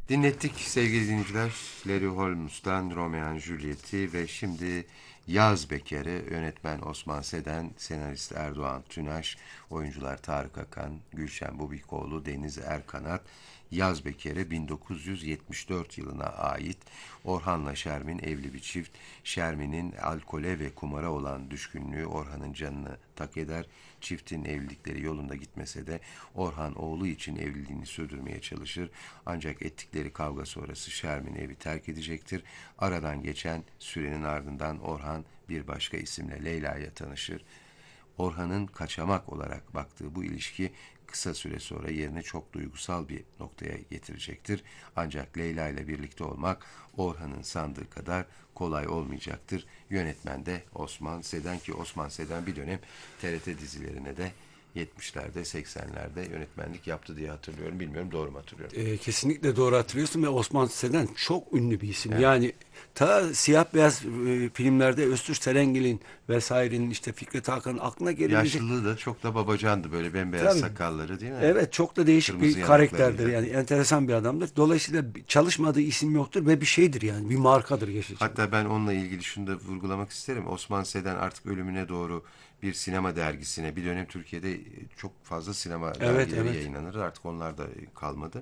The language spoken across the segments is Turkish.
Dinlettik sevgili dinleyiciler. Larry Holmes'tan Romeo and Juliet'i ve şimdi Yaz Beker'i yönetmen Osman Seden, senarist Erdoğan Tünaş, oyuncular Tarık Akan, Gülşen Bubikoğlu, Deniz Erkanat. Yaz Beker'i 1974 yılına ait. Orhan'la Şermin evli bir çift. Şermin'in alkole ve kumara olan düşkünlüğü Orhan'ın canını tak eder. Çiftin evlilikleri yolunda gitmese de Orhan oğlu için evliliğini sürdürmeye çalışır. Ancak ettikleri kavga sonrası Şermin evi terk edecektir. Aradan geçen sürenin ardından Orhan bir başka isimle Leyla'ya tanışır. Orhan'ın kaçamak olarak baktığı bu ilişki kısa süre sonra yerini çok duygusal bir noktaya getirecektir. Ancak Leyla ile birlikte olmak Orhan'ın sandığı kadar kolay olmayacaktır. Yönetmen de Osman Seden, ki Osman Seden bir dönem TRT dizilerine de 70'lerde 80'lerde yönetmenlik yaptı diye hatırlıyorum. Bilmiyorum, doğru mu hatırlıyorum? Kesinlikle doğru hatırlıyorsun ve Osman Seden çok ünlü bir isim. Evet. Yani ta siyah beyaz filmlerde Öztürk Serengil'in vesairenin işte Fikret Hakan'ın aklına gelebilecek. Yaşlılığı da çok da babacandı, böyle bembeyaz Tabii, sakalları değil mi? evet, çok da değişik Kırmızı bir karakterdir. yanaklarıyla. Yani enteresan bir adamdır. Dolayısıyla çalışmadığı isim yoktur ve bir şeydir, yani bir markadır Yeşilçam'da. Hatta ben onunla ilgili şunu da vurgulamak isterim. Osman Seden artık ölümüne doğru bir sinema dergisine, bir dönem Türkiye'de çok fazla sinema Evet, dergileri evet. yayınlanır. Artık onlar da kalmadı.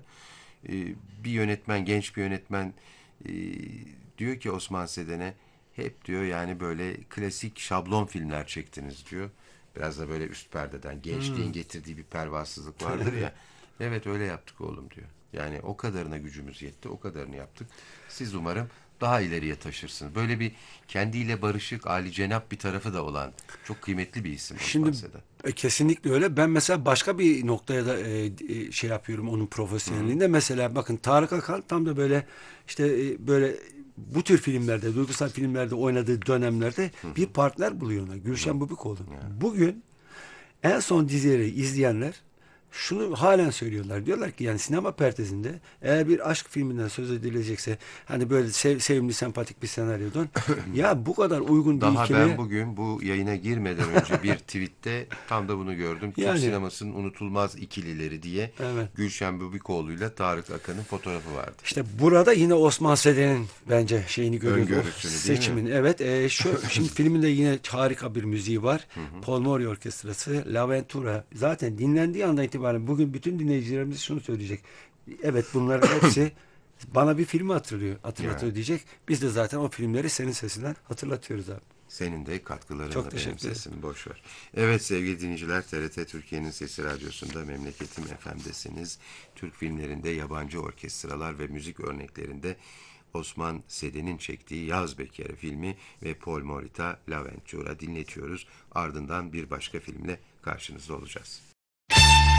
Bir yönetmen, genç bir yönetmen e, diyor ki Osman Seden'e, hep diyor yani böyle klasik şablon filmler çektiniz diyor. Biraz da böyle üst perdeden gençliğin getirdiği bir pervasızlık vardır ya. Evet, öyle yaptık oğlum diyor. Yani o kadarına gücümüz yetti, o kadarını yaptık. Siz umarım daha ileriye taşırsınız. Böyle bir kendiyle barışık, âlicenap bir tarafı da olan çok kıymetli bir isim Osman Şimdi Seden. kesinlikle öyle. Ben mesela başka bir noktaya da şey yapıyorum onun Hı hı. profesyonelliğinde. Mesela bakın, Tarık Akan tam da böyle işte böyle bu tür filmlerde, duygusal filmlerde oynadığı dönemlerde Hı bir hı. partner buluyor ona. Hı hı. Gülşen Bubikoğlu. Ya. Bugün en son dizileri izleyenler şunu halen söylüyorlar. Diyorlar ki yani sinema perdesinde eğer bir aşk filminden söz edilecekse, hani böyle sevimli, sempatik bir senaryodon, ya bu kadar uygun bir Daha ben hikayeye, bugün bu yayına girmeden önce bir tweette tam da bunu gördüm. Türk yani sinemasının unutulmaz ikilileri diye evet. Gülşen Bubikoğlu ile Tarık Akan'ın fotoğrafı vardı. İşte burada yine Osman Seden'in bence şeyini görüyoruz, o Öngörüsünü değil mi? seçimin. Evet, şimdi filminde yine harika bir müziği var. Hı hı. Paul Mori Orkestrası, La Ventura. Zaten dinlendiği andan itibaren bugün bütün dinleyicilerimiz şunu söyleyecek. Evet, bunların hepsi bana bir filmi Ya, hatırlatıyor diyecek. Biz de zaten o filmleri senin sesinden hatırlatıyoruz abi. senin de Çok katkılarınla, benim teşekkür ederim. sesim boş ver. Evet sevgili dinleyiciler, TRT Türkiye'nin Sesi Radyosu'nda Memleketim FM'desiniz. Türk filmlerinde yabancı orkestralar ve müzik örneklerinde Osman Seden'in çektiği Yaz Bekeri filmi ve Paul Morita La Ventura dinletiyoruz. Ardından bir başka filmle karşınızda olacağız.